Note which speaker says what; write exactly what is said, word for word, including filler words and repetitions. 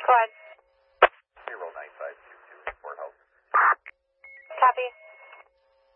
Speaker 1: Go ahead.
Speaker 2: Zero nine five two two, courthouse.
Speaker 1: Copy.